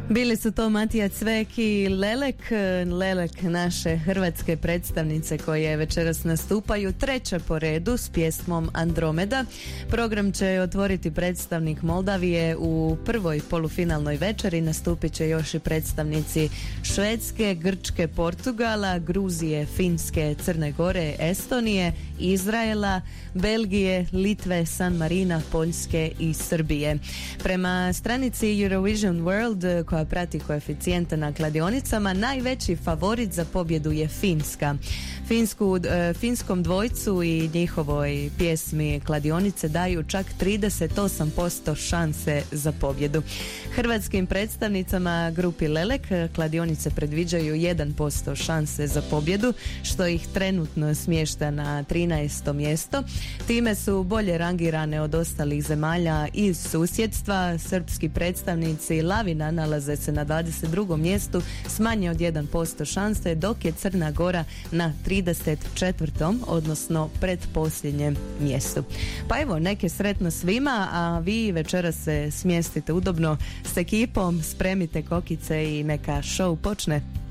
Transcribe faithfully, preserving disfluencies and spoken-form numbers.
Bili su to Matija Cvek i Lelek, Lelek naše hrvatske predstavnice koje večeras nastupaju treće po redu s pjesmom Andromeda. Program će otvoriti predstavnik Moldavije u prvoj polufinalnoj večeri, nastupit će još i predstavnici Švedske, Grčke, Portugala, Gruzije, Finske, Crne Gore, Estonije, Izraela, Belgije, Litve, San Marina, Poljske i Srbije. Prema stranici Eurovision World koja prati koeficijente na kladionicama, najveći favorit za pobjedu je Finska. Finsku, e, finskom dvojcu i njihovoj pjesmi kladionice daju čak trideset osam posto šanse za pobjedu. Hrvatskim predstavnicama grupi Lelek kladionice predviđaju jedan posto šanse za pobjedu, što ih trenutno smješta na trinaesto mjesto. Time su bolje rangirane od ostalih zemalja iz susjedstva. Srpski predstavnici Lavina nalaze se na dvadeset drugom mjestu s manje od jedan posto šanse, dok je Crna Gora na trideset četvrtom odnosno predposljednjem mjestu. Pa evo, neke sretno svima, a vi večeras se smjestite udobno s ekipom, spremite kokice i neka show počne.